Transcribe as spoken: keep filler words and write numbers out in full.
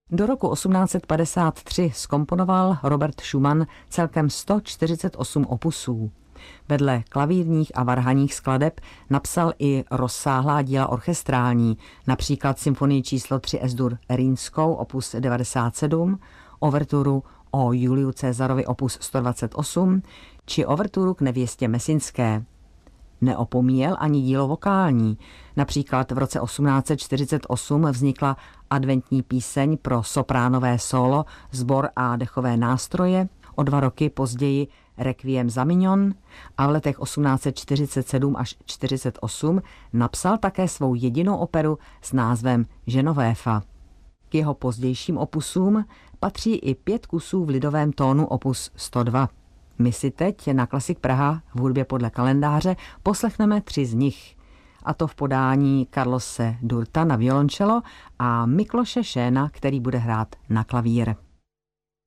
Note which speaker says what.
Speaker 1: Do roku osmnáct set padesát tři zkomponoval Robert Schumann celkem sto čtyřicet osm opusů. Vedle klavírních a varhanních skladeb napsal i rozsáhlá díla orchestrální, například symfonii číslo tři Es-dur Rýnskou opus devadesát sedm, overturu o Juliu Caesarovi opus sto dvacet osm či overturu k Nevěstě Mesinské. Neopomíjel ani dílo vokální. Například v roce osmnáct set čtyřicet osm vznikla adventní píseň pro sopránové sólo, sbor a dechové nástroje, o dva roky později Requiem za Mignon a v letech osmnáct set čtyřicet sedm až čtyřicet osm napsal také svou jedinou operu s názvem Genovéfa. K jeho pozdějším opusům patří i pět kusů v lidovém tónu opus sto dva. My si teď na Klasik Praha v hudbě podle kalendáře poslechneme tři z nich, a to v podání Carlose Durta na violoncello a Mikloše Šéna, který bude hrát na klavír.